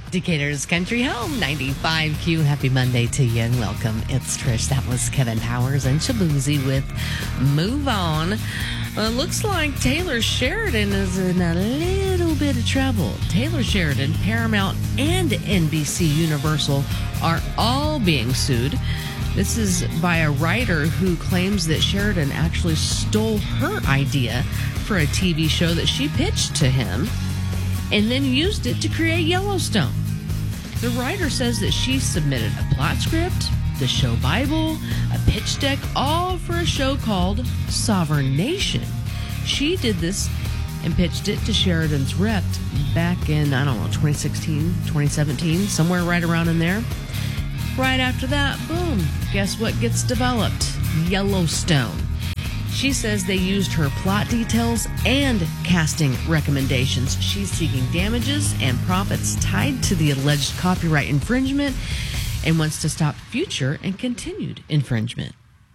Decatur's Country Home, 95Q. Happy Monday to you and welcome. It's Trish. That was Kevin Powers and Shabuzi with Move On. Well, it looks like Taylor Sheridan is in a little bit of trouble. Taylor Sheridan, Paramount, and NBC Universal are all being sued. This is by a writer who claims that Sheridan actually stole her idea for a TV show that she pitched to him and then used it to create Yellowstone. The writer says that she submitted a plot script, the show Bible, a pitch deck, all for a show called Sovereign Nation. She did this and pitched it to Sheridan's rep back in, 2016, 2017, somewhere right around in there. Right after that, boom, guess what gets developed? Yellowstone. She says they used her plot details and casting recommendations. She's seeking damages and profits tied to the alleged copyright infringement and wants to stop future and continued infringement.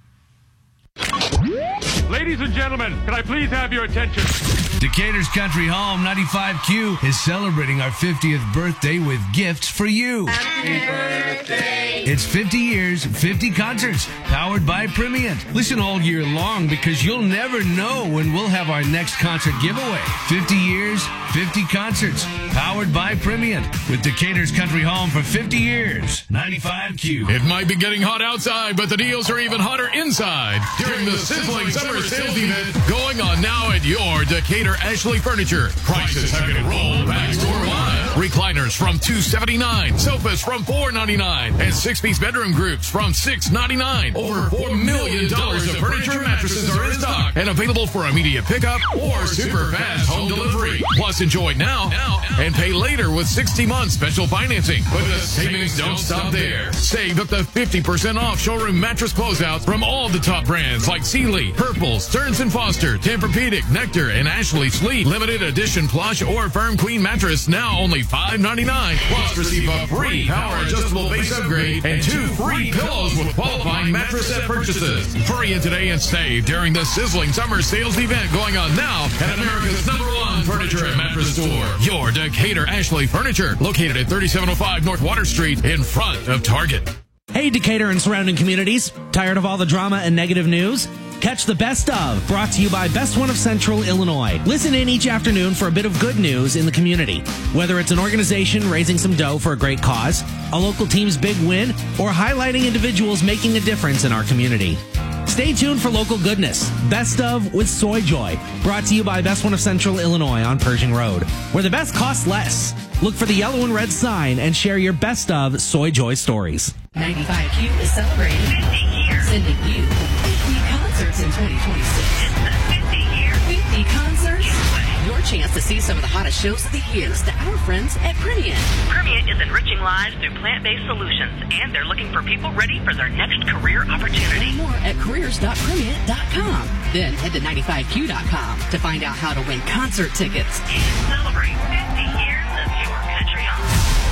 Ladies and gentlemen, can I please have your attention? Decatur's Country Home 95Q is celebrating our 50th birthday with gifts for you. Happy birthday! It's 50 years, 50 concerts, powered by Primient. Listen all year long because you'll never know when we'll have our next concert giveaway. 50 years, 50 concerts, powered by Primient. With Decatur's Country Home for 50 years. 95Q. It might be getting hot outside, but the deals are even hotter inside during the sizzling summer sales event going on now at your Decatur Ashley Furniture. Prices have been rolled back store-wide. Recliners from $279, sofas from $499, and six-piece bedroom groups from $699. Over $4 million of furniture and mattresses are in stock and available for immediate pickup or super fast home delivery. Plus, enjoy now and pay later with 60-month special financing. But the savings don't stop there. Save up to 50% off showroom mattress closeouts from all the top brands like Sealy, Purple, Stearns & Foster, Tempur-Pedic, Nectar, and Ashley Sleep. Limited edition plush or firm queen mattress now only $5.99. Plus, receive a free power adjustable base upgrade and 2 free pillows with qualifying mattress set purchases. Hurry in today and save during the sizzling summer sales event going on now at America's #1 furniture and mattress store. Your Decatur Ashley Furniture, located at 3705 North Water Street in front of Target. Hey, Decatur and surrounding communities. Tired of all the drama and negative news? Catch the Best Of, brought to you by Best One of Central Illinois. Listen in each afternoon for a bit of good news in the community. Whether it's an organization raising some dough for a great cause, a local team's big win, or highlighting individuals making a difference in our community. Stay tuned for local goodness. Best Of with Soy Joy, brought to you by Best One of Central Illinois on Pershing Road, where the best costs less. Look for the yellow and red sign and share your Best Of Soy Joy stories. 95Q is celebrating 50 years, sending you 50 concerts in 2026. It's the 50-year 50 concerts. Your chance to see some of the hottest shows of the year to our friends at Primient. Primient is enriching lives through plant-based solutions, and they're looking for people ready for their next career opportunity. Learn more at careers.primient.com. Then head to 95q.com to find out how to win concert tickets. And celebrate 50 years of your country home.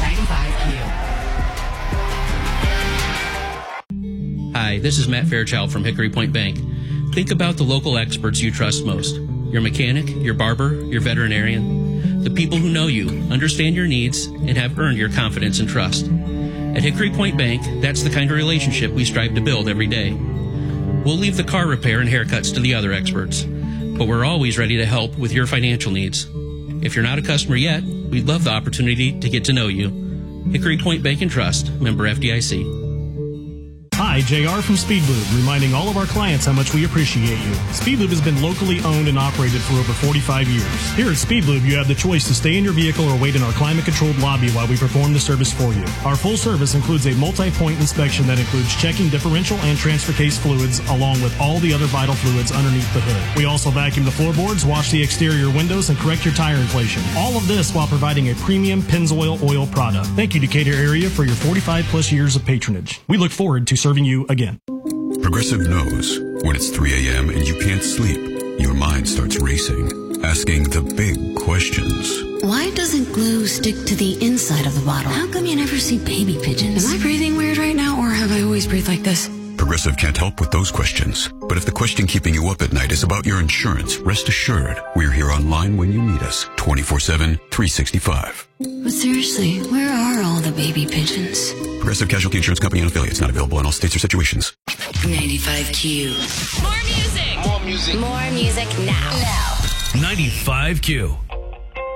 95Q. Hi, this is Matt Fairchild from Hickory Point Bank. Think about the local experts you trust most. Your mechanic, your barber, your veterinarian. The people who know you, understand your needs, and have earned your confidence and trust. At Hickory Point Bank, that's the kind of relationship we strive to build every day. We'll leave the car repair and haircuts to the other experts, but we're always ready to help with your financial needs. If you're not a customer yet, we'd love the opportunity to get to know you. Hickory Point Bank and Trust, member FDIC. Hi, JR from Speedlube, reminding all of our clients how much we appreciate you. Speedlube has been locally owned and operated for over 45 years. Here at Speedlube, you have the choice to stay in your vehicle or wait in our climate-controlled lobby while we perform the service for you. Our full service includes a multi-point inspection that includes checking differential and transfer case fluids, along with all the other vital fluids underneath the hood. We also vacuum the floorboards, wash the exterior windows, and correct your tire inflation. All of this while providing a premium Pennzoil oil product. Thank you, Decatur area, for your 45-plus years of patronage. We look forward to serving you again. Progressive knows when it's 3 a.m. and you can't sleep, your mind starts racing, asking the big questions. Why doesn't glue stick to the inside of the bottle? How come you never see baby pigeons? Am I breathing weird right now, or have I always breathed like this? Progressive can't help with those questions. But if the question keeping you up at night is about your insurance, rest assured, we're here online when you need us, 24/7, 365. But seriously, where are all the baby pigeons? Progressive Casualty Insurance Company and affiliates, not available in all states or situations. 95Q. More music. More music. More music now. 95Q.